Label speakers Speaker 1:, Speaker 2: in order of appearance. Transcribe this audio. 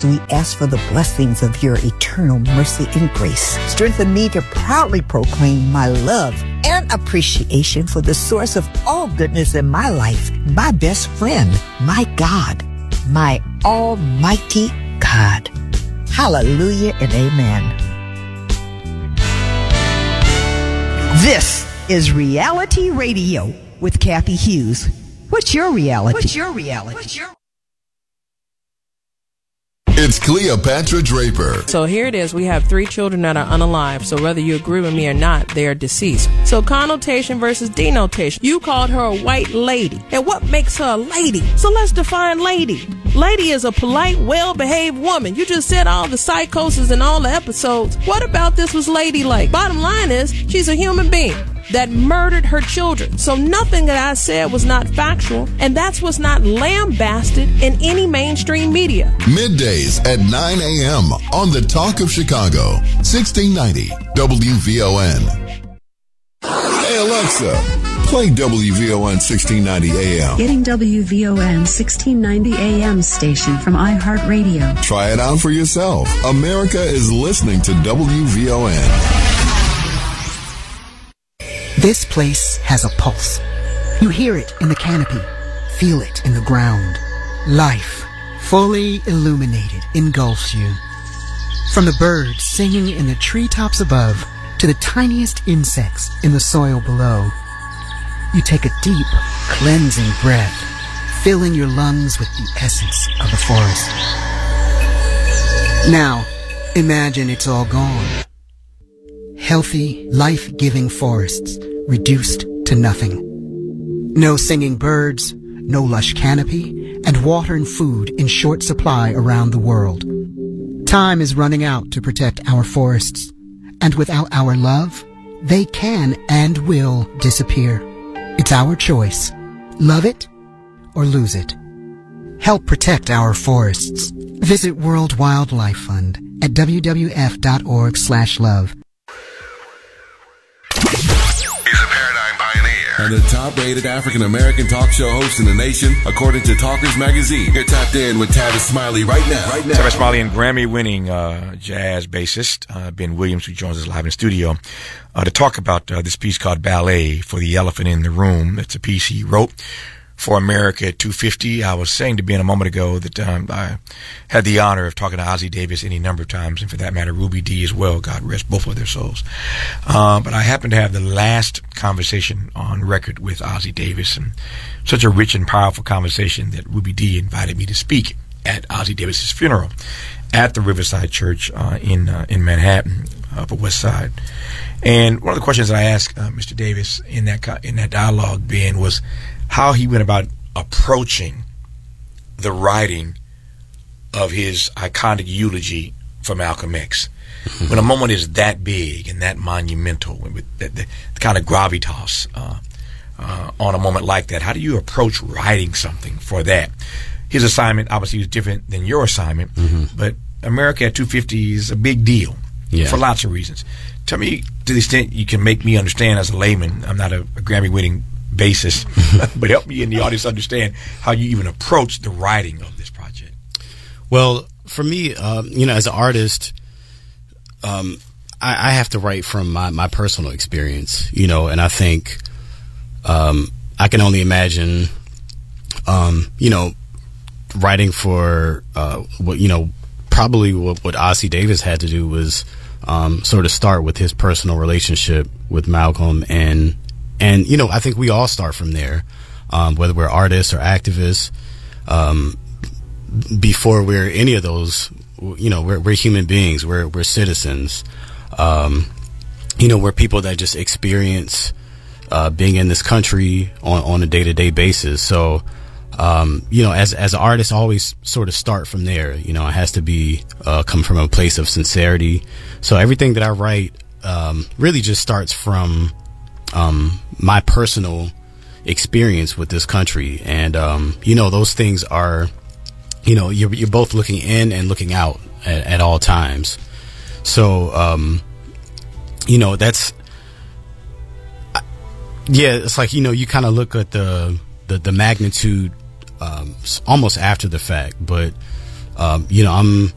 Speaker 1: we ask for the blessings of your eternal mercy and grace. Strengthen me to proudly proclaim my love and appreciation for the source of all goodness in my life, my best friend, my God, my almighty God. Hallelujah and amen. This is Reality Radio with Kathy Hughes. What's your reality?
Speaker 2: It's Cleopatra Draper.
Speaker 3: So here it is. We have 3 children that are unalive. So whether you agree with me or not, they are deceased. So connotation versus denotation. You called her a white lady. And what makes her a lady? So let's define lady. Lady is a polite, well-behaved woman. You just said all the psychosis and all the episodes. What about this was ladylike? Bottom line is, she's a human being that murdered her children. So nothing that I said was not factual, and that's what's not lambasted in any mainstream media.
Speaker 2: Middays at 9 a.m. on the Talk of Chicago, 1690 WVON. Hey Alexa, play WVON 1690 AM.
Speaker 4: Getting WVON 1690 AM station from iHeartRadio.
Speaker 2: Try it out for yourself. America is listening to WVON.
Speaker 5: This place has a pulse. You hear it in the canopy, feel it in the ground. Life, fully illuminated, engulfs you. From the birds singing in the treetops above to the tiniest insects in the soil below, you take a deep, cleansing breath, filling your lungs with the essence of the forest. Now, imagine it's all gone. Healthy, life-giving forests reduced to nothing. No singing birds, no lush canopy, and water and food in short supply around the world. Time is running out to protect our forests, and without our love, they can and will disappear. It's our choice. Love it or lose it. Help protect our forests. Visit World Wildlife Fund at wwf.org/love.
Speaker 6: He's a paradigm pioneer
Speaker 2: And the top-rated African-American talk show host in the nation, according to Talkers Magazine. You're tapped in with Tavis Smiley right now.
Speaker 7: Tavis Smiley and Grammy-winning jazz bassist Ben Williams, who joins us live in studio to talk about this piece called Ballet for the Elephant in the Room. It's a piece he wrote for America at 250. I was saying to Ben a moment ago that I had the honor of talking to Ozzie Davis any number of times, and for that matter, Ruby Dee as well. God rest both of their souls. But I happened to have the last conversation on record with Ozzie Davis, and such a rich and powerful conversation that Ruby Dee invited me to speak at Ozzie Davis's funeral at the Riverside Church in Manhattan, Upper West Side. And one of the questions that I asked Mr. Davis in that dialogue, Ben, was how he went about approaching the writing of his iconic eulogy for Malcolm X. Mm-hmm. When a moment is that big and that monumental, with the kind of gravitas on a moment like that, how do you approach writing something for that? His assignment obviously was different than your assignment, but America at 250 is a big deal for lots of reasons. Tell me, to the extent you can make me understand as a layman, I'm not a Grammy-winning basis, but help me in the audience understand how you even approach the writing of this project.
Speaker 8: Well, for me, as an artist, I have to write from my personal experience, and I think I can only imagine, writing for probably what Ozzie Davis had to do was sort of start with his personal relationship with Malcolm, and I think we all start from there, whether we're artists or activists. Before we're any of those, we're human beings. We're citizens. We're people that just experience being in this country on a day-to-day basis. So, as an artist, I always sort of start from there. It has to be come from a place of sincerity. So everything that I write really just starts from my personal experience with this country, and those things are, you're both looking in and looking out at all times. So that's it's like you kind of look at the magnitude almost after the fact, but I'm